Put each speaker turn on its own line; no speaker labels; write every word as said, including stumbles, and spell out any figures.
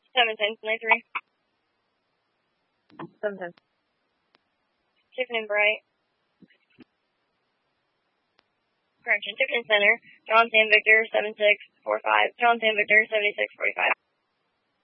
seven ten, ninety-three.
seven ten.
Tiffany Bright. Correction, Tiffany Center. John Sam Victor, seven six four five. John Sam Victor, seventy-six forty-five.